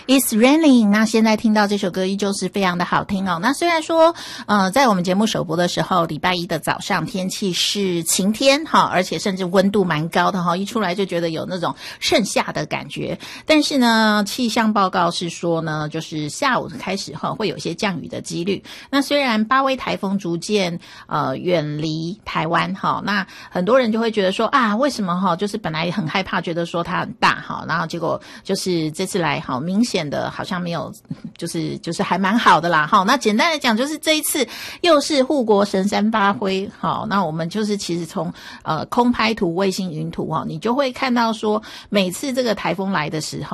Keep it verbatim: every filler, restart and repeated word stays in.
It's Raining。 那现在听到这首歌依旧是非常的好听哦。那虽然说呃，在我们节目首播的时候，礼拜一的早上天气是晴天哈，而且甚至温度蛮高的哈，一出来就觉得有那种盛夏的感觉。但是呢，气象报告是说呢，就是下午开始哈会有一些降雨的几率。那虽然八威台风逐渐呃远离台湾哈，那很多人就会觉得说啊，为什么哈，就是本来很害怕，觉得说它很大哈，然后结果就是这次来好明显的好像没有，就是就是还蛮好的啦哈。那简单的讲，就是这一次又是护国神山发挥好，那我们就是其实从呃空拍图、卫星云图哈，你就会看到说，每次这个台风来的时候。